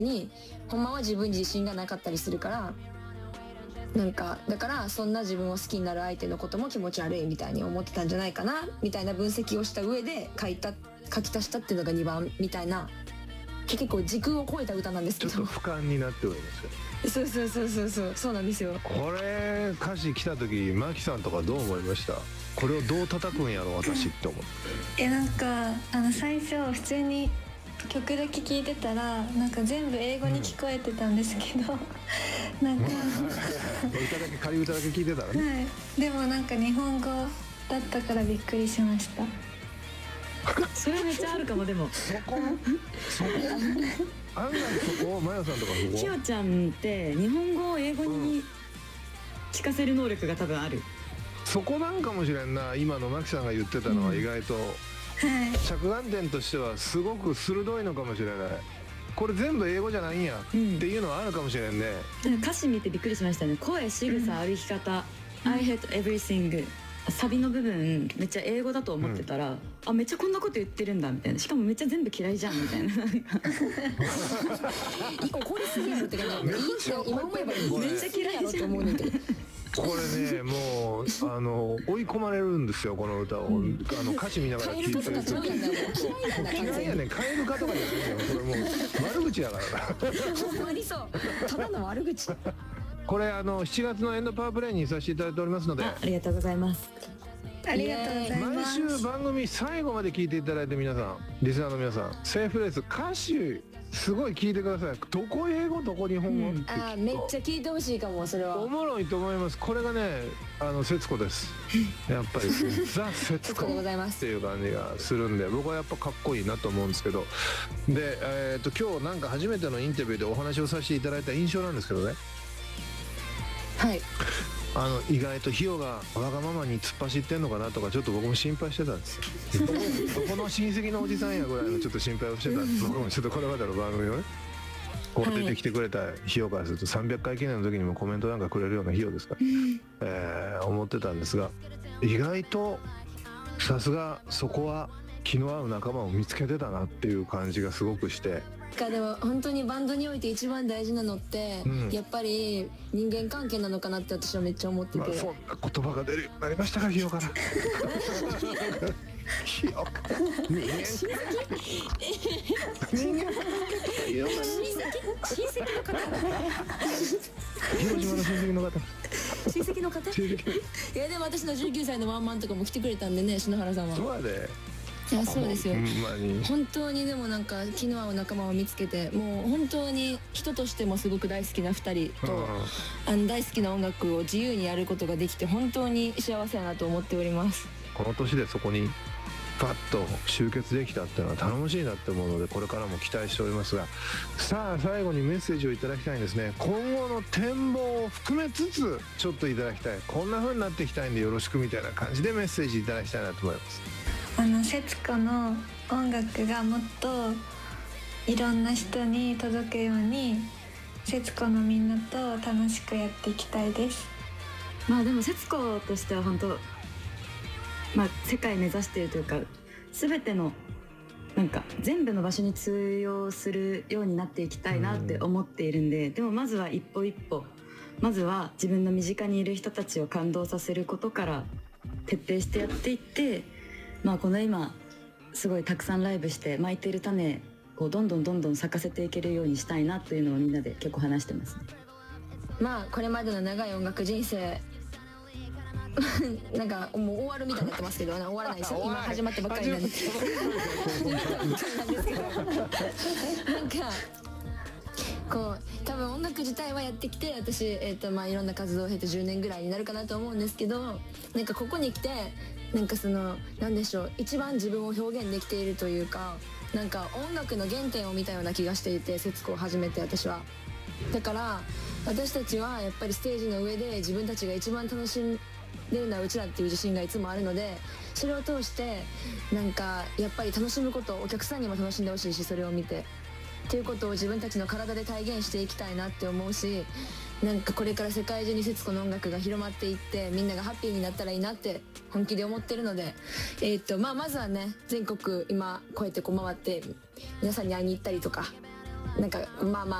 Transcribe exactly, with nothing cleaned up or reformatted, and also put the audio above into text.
にほんまは自分に自信がなかったりするから、なんかだからそんな自分を好きになる相手のことも気持ち悪いみたいに思ってたんじゃないかなみたいな分析をした上で書いた書き足したっていうのがにばんみたいな、結構時空を超えた歌なんですけど、 ちょっと俯瞰になっておりますよ。 そうそうそうそうそうそうなんですよ。 これ歌詞来た時マキさんとかどう思いました？これをどう叩くんやろ私って思って。 えなんかあの最初普通に曲だけ聴いてたらなんか全部英語に聞こえてたんですけど、うん、なんか歌だけ仮歌だけ聞いてたらね、 はい、でもなんか日本語だったからびっくりしました。 それめっちゃあるかも。でもそこそこ案外そこマヤさんとかそこひよちゃんって日本語を英語に聞かせる能力が多分ある、 そこなんかもしれんな。今のマキさんが言ってたのは意外と、うん、着眼点としてはすごく鋭いのかもしれない。これ全部英語じゃないんやっていうのはあるかもしれんね、 うん、歌詞見てびっくりしましたね。声、仕草、歩き方、うん、I hate everything、サビの部分めっちゃ英語だと思ってたら、うん、あめっちゃこんなこと言ってるんだみたいな、しかもめっちゃ全部嫌いじゃんみたいな怒りすぎやろって感じ。めっちゃ今思えばめっちゃ嫌いやろって思うねんけどこれねもうあの追い込まれるんですよこの歌を、うん、あの歌詞見ながら聴いてると嫌いやねん、変えるかとかじゃないよ、これもう悪口やからほんまにそうただの悪口。 これあのしちがつのエンドパワープレイにさせていただいておりますので、 あ, ありがとうございます。 ありがとうございます。 毎週番組最後まで聞いていただいて、皆さんリスナーの皆さんセーフレース歌詞すごい聞いてください。どこ英語どこ日本語、うん、 あめっちゃ聞いてほしいかも。それはおもろいと思います。これがねあの節子ですやっぱりザ・節子っていう感じがするんで、僕はやっぱかっこいいなと思うんですけど、で、えー、と今日なんか初めてのインタビューでお話をさせていただいた印象なんですけどね、 はい、 あの意外とヒヨがわがままに突っ走ってんのかなとかちょっと僕も心配してたんですよどこの親戚のおじさんやぐらいのちょっと心配をしてたんです。僕もちょっとこれまでの番組をねこう出てきてくれたヒヨからするとさんびゃっかい記念の時にもコメントなんかくれるようなヒヨですから、えー、思ってたんですが、意外とさすがそこは気の合う仲間を見つけてたなっていう感じがすごくして、 でも本当にバンドにおいて一番大事なのって、うん、やっぱり人間関係なのかなって私はめっちゃ思ってて、まあ、 そんな言葉が出るようになりましたかヒヨからヒヨ人間人間親戚親戚の方広島の親戚の方親戚の方いやでも私のじゅうきゅうさいのワンマンとかも来てくれたんでね、篠原さんは。 そうやで。 いやそうですよ、 に本当に。でもなんか気の合う仲間を見つけて、もう本当に人としてもすごく大好きなふたりと、うん、あの大好きな音楽を自由にやることができて本当に幸せやなと思っております。 この年でそこにパッと集結できたっていうのは頼もしいなって思うので、これからも期待しておりますが、さあ最後にメッセージをいただきたいんですね。今後の展望を含めつつちょっといただきたい、こんな風になっていきたいんでよろしくみたいな感じでメッセージいただきたいなと思います。 あの節子の音楽がもっといろんな人に届くように節子のみんなと楽しくやっていきたいです。 まあでも節子としては本当、まあ、世界目指しているというか、全てのなんか全部の場所に通用するようになっていきたいなって思っているんで、でもまずは一歩一歩、まずは自分の身近にいる人たちを感動させることから徹底してやっていって、まあこの今すごいたくさんライブして巻いてる種をどんどんどんどん咲かせていけるようにしたいなというのをみんなで結構話してますね。 まあこれまでの長い音楽人生なんかもう終わるみたいになってますけど、終わらないですよ、今始まってばっかりなんですけどなんかこう多分音楽自体はやってきて、私、えーとまあ、いろんな活動を経てじゅうねんぐらいになるかなと思うんですけど、なんかここに来てなんかそのなんでしょう、一番自分を表現できているというか、なんか音楽の原点を見たような気がしていて、節子を始めて私は。だから私たちはやっぱりステージの上で自分たちが一番楽しんでるのはうちらっていう自信がいつもあるので、それを通してなんかやっぱり楽しむことをお客さんにも楽しんでほしいし、それを見てっていうことを自分たちの体で体現していきたいなって思うし、なんかこれから世界中に節子の音楽が広まっていってみんながハッピーになったらいいなって本気で思ってるので、えーっとまあまずはね、全国今こうやってこう回って皆さんに会いに行ったりとか、 なんかまあまあ